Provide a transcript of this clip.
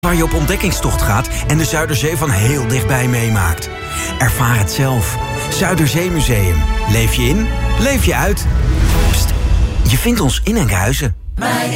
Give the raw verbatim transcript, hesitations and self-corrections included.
waar je op ontdekkingstocht gaat en de Zuiderzee van heel dichtbij meemaakt. Ervaar het zelf. Zuiderzeemuseum. Leef je in, leef je uit. Pst, je vindt ons in Enkhuizen.